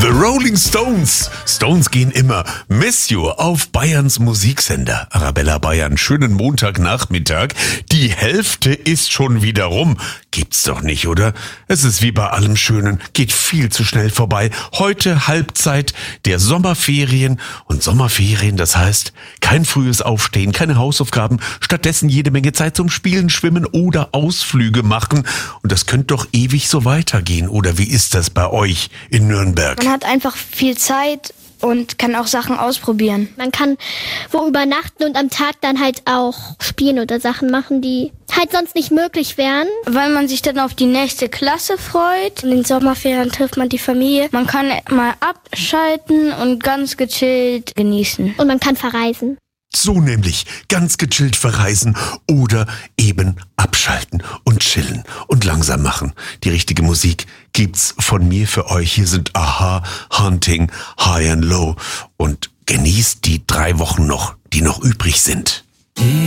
The Rolling Stones. Stones gehen immer. Miss You auf Bayerns Musiksender. Arabella Bayern, schönen Montagnachmittag. Die Hälfte ist schon wieder rum. Gibt's doch nicht, oder? Es ist wie bei allem Schönen. Geht viel zu schnell vorbei. Heute Halbzeit der Sommerferien. Und Sommerferien, das heißt, kein frühes Aufstehen, keine Hausaufgaben. Stattdessen jede Menge Zeit zum Spielen, Schwimmen oder Ausflüge machen. Und das könnte doch ewig so weitergehen. Oder wie ist das bei euch in Nürnberg? Man hat einfach viel Zeit und kann auch Sachen ausprobieren. Man kann wo übernachten und am Tag dann halt auch spielen oder Sachen machen, die halt sonst nicht möglich wären. Weil man sich dann auf die nächste Klasse freut. In den Sommerferien trifft man die Familie. Man kann mal abschalten und ganz gechillt genießen. Und man kann verreisen. So nämlich, ganz gechillt verreisen oder eben abschalten und chillen und langsam machen. Die richtige Musik gibt's von mir für euch. Hier sind Aha, Hunting, High and Low und genießt die 3 Wochen noch, die noch übrig sind.